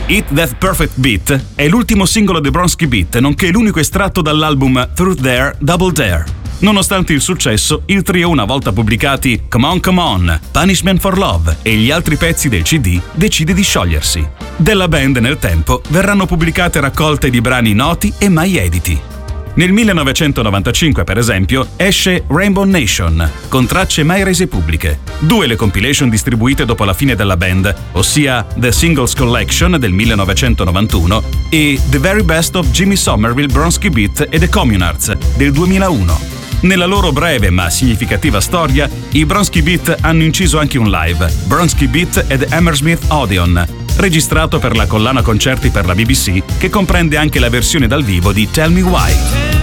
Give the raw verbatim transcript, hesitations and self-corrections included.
Hit That Perfect Beat è l'ultimo singolo dei Bronski Beat, nonché l'unico estratto dall'album Truth Dare, Double Dare. Nonostante il successo, il trio, una volta pubblicati Come On Come On, Punishment for Love e gli altri pezzi del C D, decide di sciogliersi. Della band nel tempo verranno pubblicate raccolte di brani noti e mai editi. Nel millenovecentonovantacinque, per esempio, esce Rainbow Nation, con tracce mai rese pubbliche. Due le compilation distribuite dopo la fine della band, ossia The Singles Collection del millenovecentonovantuno e The Very Best of Jimmy Somerville, Bronski Beat e The Communards del duemilauno. Nella loro breve ma significativa storia, i Bronski Beat hanno inciso anche un live, Bronski Beat ed Hammersmith Odeon, registrato per la collana concerti per la B B C, che comprende anche la versione dal vivo di Tell Me Why.